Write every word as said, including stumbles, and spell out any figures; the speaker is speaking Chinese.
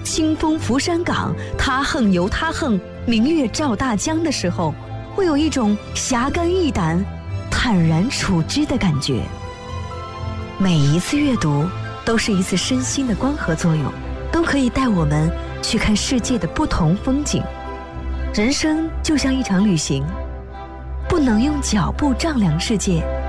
清风拂山岗，他横犹他横，明月照大江的时候，会有一种侠肝义胆、坦然处之的感觉。每一次阅读都是一次身心的光合作用，都可以带我们去看世界的不同风景。人生就像一场旅行，不能用脚步丈量世界，